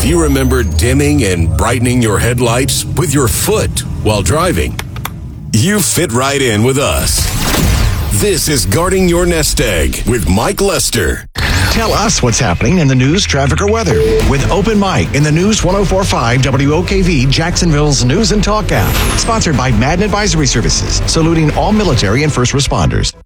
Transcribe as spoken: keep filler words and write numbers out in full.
Do you remember dimming and brightening your headlights with your foot while driving? You fit right in with us. This is Guarding Your Nest Egg with Mike Lester. Tell us what's happening in the news, traffic, or weather with Open Mic in the News one oh four point five W O K V, Jacksonville's News and Talk app. Sponsored by Madden Advisory Services, saluting all military and first responders.